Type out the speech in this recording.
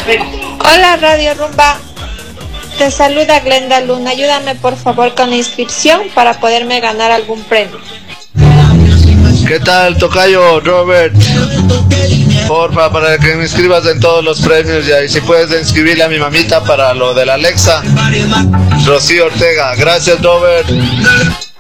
Hola Radio Rumba, te saluda Glenda Luna. Ayúdame por favor con la inscripción para poderme ganar algún premio. ¿Qué tal, tocayo Robert? Porfa, para que me inscribas en todos los premios ya. Y si puedes inscribirle a mi mamita para lo de la Alexa, Rocío Ortega. Gracias, Robert.